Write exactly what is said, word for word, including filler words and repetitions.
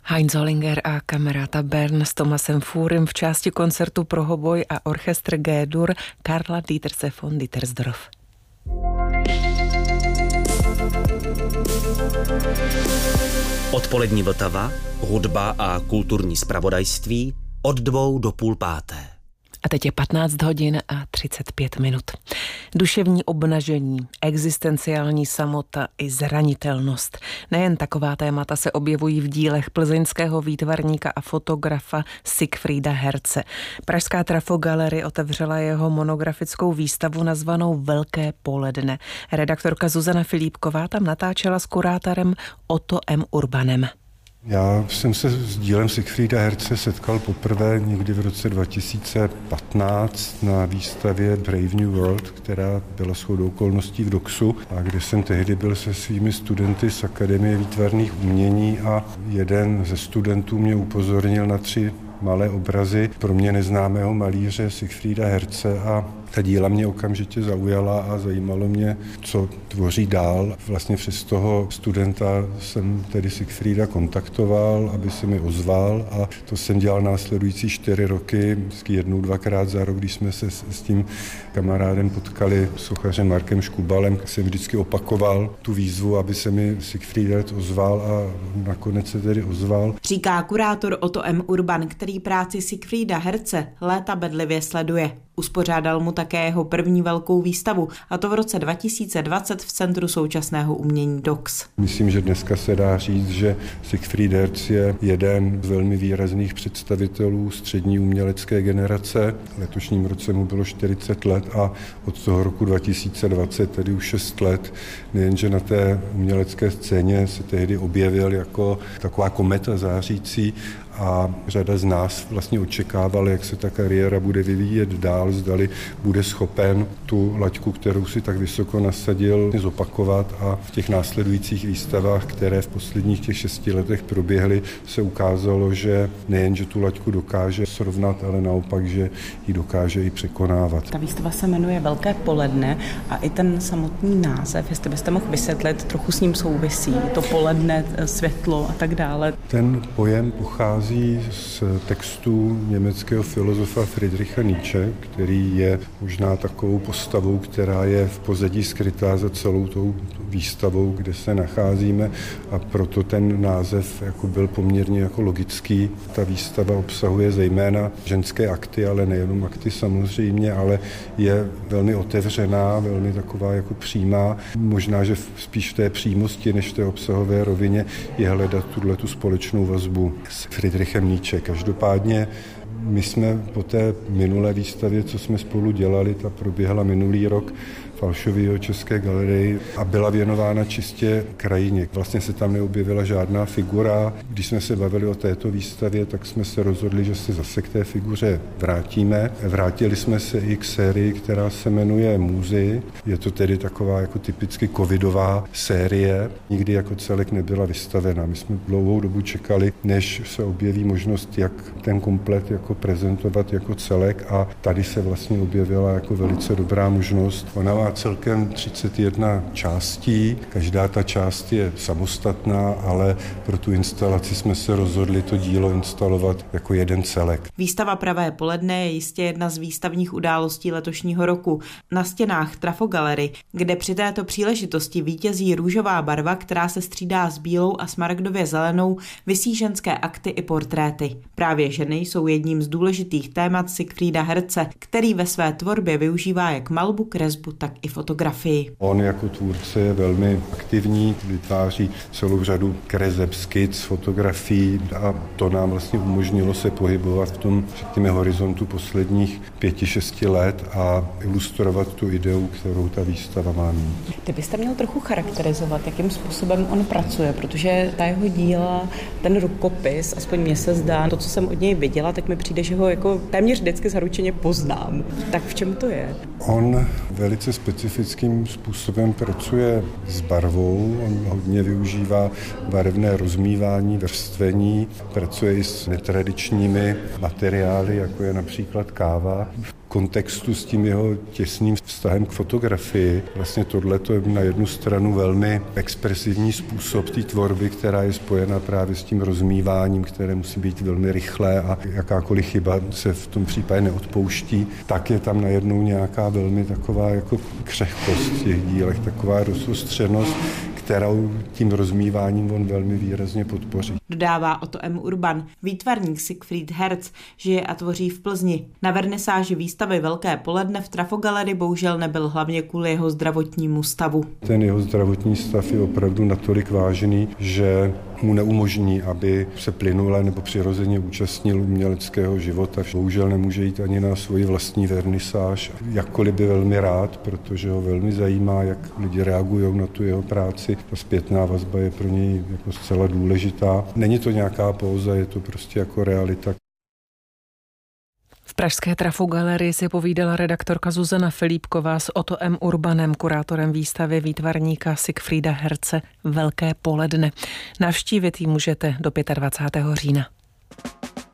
Heinz Hollinger a Kamerata Bern s Thomasem Furym v části koncertu pro hoboj a orchestr G-dur Karla Dieterse von Dittersdorf. Odpolední Vltava, hudba a kulturní zpravodajství od dvou do půl páté. A teď je patnáct hodin a třicet pět minut. Duševní obnažení, existenciální samota i zranitelnost. Nejen taková témata se objevují v dílech plzeňského výtvarníka a fotografa Siegfrieda Herze. Pražská Trafo Gallery otevřela jeho monografickou výstavu nazvanou Velké poledne. Redaktorka Zuzana Filipková tam natáčela s kurátorem Otto M. Urbanem. Já jsem se s dílem Siegfrieda Herze setkal poprvé někdy v roce dva tisíce patnáct na výstavě Brave New World, která byla shodou okolností v Doxu, a kde jsem tehdy byl se svými studenty z Akademie výtvarných umění a jeden ze studentů mě upozornil na tři malé obrazy pro mě neznámého malíře Siegfrieda Herze a ta díla mě okamžitě zaujala a zajímalo mě, co tvoří dál. Vlastně přes toho studenta jsem tedy Siegfrieda kontaktoval, aby se mi ozval, a to jsem dělal následující čtyři roky, vždycky jednou, dvakrát za rok, když jsme se s tím kamarádem potkali, sochařem Markem Škubalem, jsem vždycky opakoval tu výzvu, aby se mi Siegfried ozval, a nakonec se tedy ozval. Říká kurátor Otto M. Urban, který práci Siegfrieda Herze léta bedlivě sleduje. Uspořádal mu také jeho první velkou výstavu, a to v roce dva tisíce dvacet v Centru současného umění Dox. Myslím, že dneska se dá říct, že Siegfried Herz je jeden z velmi výrazných představitelů střední umělecké generace. V letošním roce mu bylo čtyřicet let a od toho roku dva tisíce dvacet, tedy už šest let, nejenže na té umělecké scéně se tehdy objevil jako taková kometa zářící, a řada z nás vlastně očekávala, jak se ta kariéra bude vyvíjet dál, zdali bude schopen tu laťku, kterou si tak vysoko nasadil, zopakovat, a v těch následujících výstavách, které v posledních těch šesti letech proběhly, se ukázalo, že nejen, že tu laťku dokáže srovnat, ale naopak, že ji dokáže i překonávat. Ta výstava se jmenuje Velké poledne a i ten samotný název, jestli byste mohl vysvětlit, trochu s ním souvisí, to poledne, světlo a tak dále. Ten pojem pochází z textu německého filozofa Friedricha Nietzsche, který je možná takovou postavou, která je v pozadí skrytá za celou tou výstavou, kde se nacházíme, a proto ten název jako byl poměrně jako logický. Ta výstava obsahuje zejména ženské akty, ale nejenom akty samozřejmě, ale je velmi otevřená, velmi taková jako přímá. Možná, že spíš v té přímosti než v té obsahové rovině je hledat tuhletu společnou vazbu s Friedrichem Nietzsche. Každopádně my jsme po té minulé výstavě, co jsme spolu dělali, ta proběhla minulý rok Falšovyho České galerii a byla věnována čistě krajině. Vlastně se tam neobjevila žádná figura. Když jsme se bavili o této výstavě, tak jsme se rozhodli, že se zase k té figuře vrátíme. Vrátili jsme se i k sérii, která se jmenuje Můzy. Je to tedy taková jako typicky covidová série. Nikdy jako celek nebyla vystavena. My jsme dlouhou dobu čekali, než se objeví možnost, jak ten komplet jako prezentovat jako celek, a tady se vlastně objevila jako velice dobrá možnost. Ona má celkem třicet jedna částí, každá ta část je samostatná, ale pro tu instalaci jsme se rozhodli to dílo instalovat jako jeden celek. Výstava Pravé poledne je jistě jedna z výstavních událostí letošního roku. Na stěnách Trafo Gallery, kde při této příležitosti vítězí růžová barva, která se střídá s bílou a smaragdově zelenou, visí ženské akty i portréty. Právě ženy jsou jedním z důležitých témat Siegfrieda Herze, který ve své tvorbě využívá jak malbu, kresbu, tak i fotografii. On jako tvůrce je velmi aktivní, vytváří celou řadu kreseb, skic, fotografií, a to nám vlastně umožnilo se pohybovat v tom, řekněme, horizontu posledních pěti, šesti let a ilustrovat tu ideu, kterou ta výstava má mít. Kdybyste měl trochu charakterizovat, jakým způsobem on pracuje, protože ta jeho díla, ten rukopis, aspoň mně se zdá, to, co jsem od něj viděla, tak mi přijde, že ho jako téměř vždycky zaručeně poznám. Tak v čem to je? On velice specifickým způsobem pracuje s barvou, on hodně využívá barevné rozmývání, vrstvení, pracuje i s netradičními materiály, jako je například káva. kontextu s tím jeho těsným vztahem k fotografii. Vlastně tohleto je na jednu stranu velmi expresivní způsob té tvorby, která je spojena právě s tím rozmýváním, které musí být velmi rychlé a jakákoliv chyba se v tom případě neodpouští. Tak je tam najednou nějaká velmi taková jako křehkost v těch dílech, taková rozostřenost, kterou tím rozmýváním on velmi výrazně podpoří. Dodává Otto M. Urban. Výtvarník Siegfried Herz žije a tvoří v Plzni. Na vernisáži výstavy Velké poledne v Trafogalerii bohužel nebyl hlavně kvůli jeho zdravotnímu stavu. Ten jeho zdravotní stav je opravdu natolik vážný, že mu neumožní, aby se plynule nebo přirozeně účastnil uměleckého života. Bohužel nemůže jít ani na svoji vlastní vernisáž. Jakkoliv by velmi rád, protože ho velmi zajímá, jak lidi reagují na tu jeho práci. Ta zpětná vazba je pro něj jako zcela důležitá. Není to nějaká póza, je to prostě jako realita. V pražské Trafogalerii si povídala redaktorka Zuzana Filipková s Otto M. Urbanem, kurátorem výstavy výtvarníka Siegfrieda Herze Velké poledne. Navštívit ji můžete do dvacátého pátého října.